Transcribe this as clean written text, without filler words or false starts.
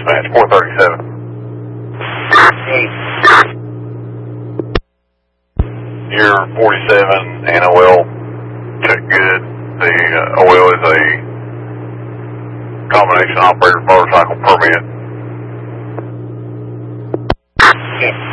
Dispatch 437. Year 47 and OL check good. The OL is a combination operator motorcycle permit.